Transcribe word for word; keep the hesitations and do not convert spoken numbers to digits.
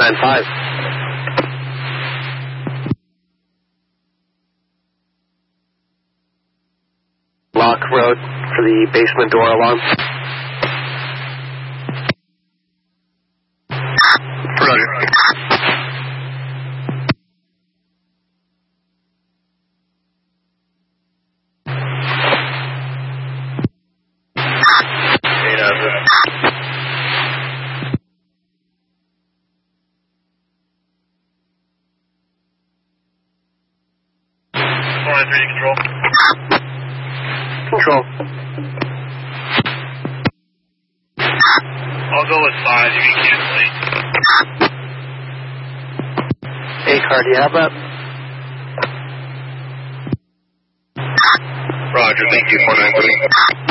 nine five. Lock road for the basement door alarm. Roger. Eight out of four nine three to control. Control. I'll go with five. You can cancel eight. A car, do you have that? Roger, thank you, four nine three.